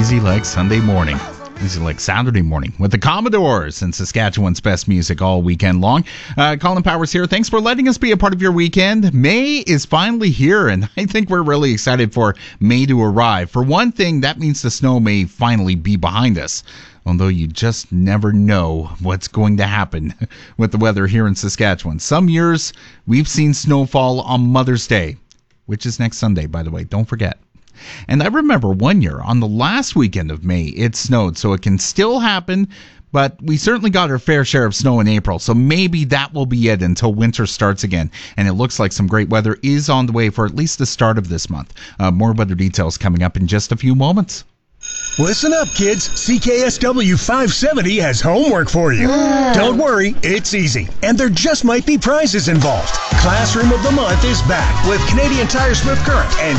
Easy like Sunday morning. Easy like Saturday morning with the Commodores and Saskatchewan's best music all weekend long. Colin Powers here. Thanks for letting us be a part of your weekend. May is finally here, and I think we're really excited for May to arrive. For one thing, that means the snow may finally be behind us. Although you just never know what's going to happen with the weather here in Saskatchewan. Some years, we've seen snowfall on Mother's Day, which is next Sunday, by the way. Don't forget. And I remember one year, on the last weekend of May, it snowed, so it can still happen, but we certainly got our fair share of snow in April, so maybe that will be it until winter starts again. And it looks like some great weather is on the way for at least the start of this month. More weather details coming up in just a few moments. Listen up, kids. CKSW 570 has homework for you. Don't worry, it's easy. And there just might be prizes involved. Classroom of the Month is back with Canadian Tire Swift Current and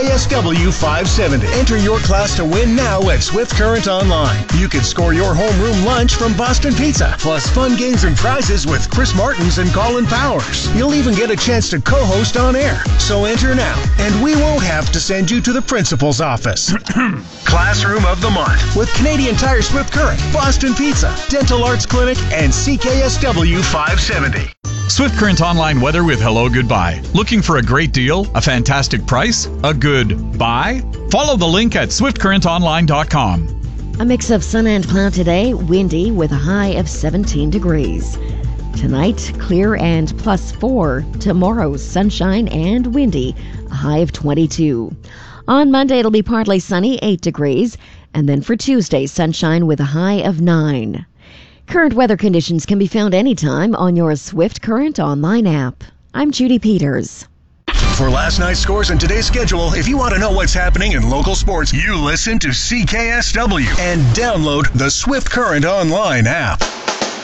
CKSW 570. Enter your class to win now at Swift Current Online. You can score your homeroom lunch from Boston Pizza, plus fun games and prizes with Chris Martins and Colin Powers. You'll even get a chance to co-host on air. So enter now, and we won't have to send you to the principal's office. Classroom of the Month with Canadian Tire Swift Current, Boston Pizza, Dental Arts Clinic, and CKSW 570. Swift Current Online weather with Hello Goodbye. Looking for a great deal? A fantastic price? A good buy? Follow the link at swiftcurrentonline.com. A mix of sun and cloud today, windy with a high of 17 degrees. Tonight, clear and +4. Tomorrow, sunshine and windy, a high of 22. On Monday, it'll be partly sunny, 8 degrees. And then for Tuesday, sunshine with a high of 9. Current weather conditions can be found anytime on your Swift Current Online app. I'm Judy Peters. For last night's scores and today's schedule, if you want to know what's happening in local sports, you listen to CKSW and download the Swift Current Online app.